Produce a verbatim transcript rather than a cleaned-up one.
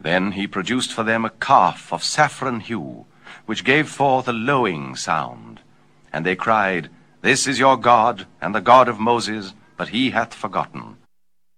Then he produced for them a calf of saffron hue, which gave forth a lowing sound. And they cried, This is your God, and the God of Moses, but he hath forgotten.